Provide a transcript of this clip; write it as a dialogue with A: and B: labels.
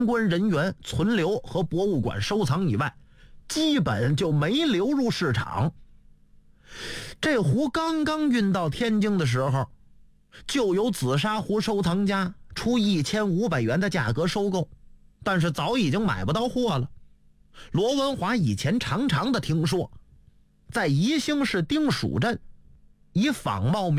A: 关人员存留和博物馆收藏以外，基本就没流入市场。这壶刚刚运到天津的时候，就有紫砂壶收藏家出1500元的价格收购，但是早已经买不到货了。罗文华以前常常的听说，在宜兴市丁蜀镇以仿冒